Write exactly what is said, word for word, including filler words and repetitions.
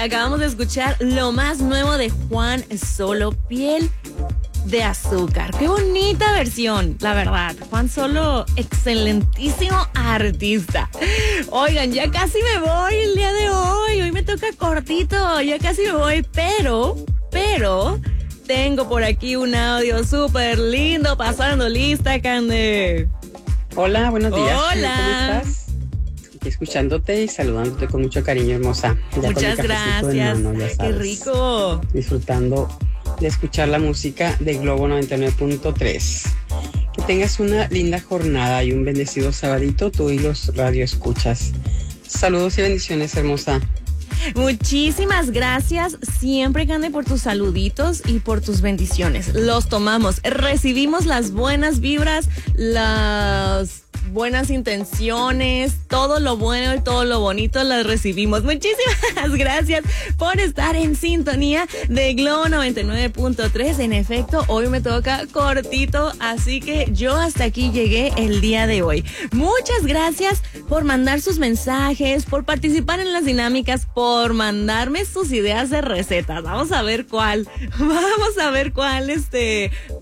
acabamos de escuchar lo más nuevo de Juan Solo, Piel de Azúcar. Qué bonita versión, la verdad. Juan Solo, excelentísimo artista. Oigan, ya casi me voy el día de hoy. Hoy me toca cortito, ya casi me voy, pero, pero... tengo por aquí un audio súper lindo, pasando lista, Cande. Hola, buenos días. Hola. ¿Cómo estás? Aquí escuchándote y saludándote con mucho cariño, hermosa. Ya Muchas gracias. Mano, ya Qué rico. Disfrutando de escuchar la música de Globo noventa y nueve punto tres. Que tengas una linda jornada y un bendecido sabadito, tú y los radioescuchas. Saludos y bendiciones, hermosa. Muchísimas gracias siempre, Cande, por tus saluditos y por tus bendiciones. Los tomamos, recibimos las buenas vibras, las buenas intenciones, todo lo bueno y todo lo bonito las recibimos. Muchísimas gracias por estar en sintonía de Globo noventa y nueve punto tres. En efecto, hoy me toca cortito, así que yo hasta aquí llegué el día de hoy. Muchas gracias por mandar sus mensajes, por participar en las dinámicas, por mandarme sus ideas de recetas. Vamos a ver cuál, vamos a ver cuál este...